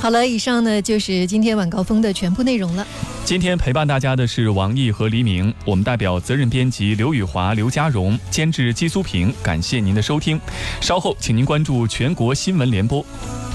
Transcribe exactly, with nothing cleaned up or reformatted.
好了，以上呢就是今天晚高峰的全部内容了。 今天陪伴大家的是王毅和黎明，我们代表责任编辑刘宇华、刘家荣，监制姬苏平，感谢您的收听。稍后请您关注全国新闻联播。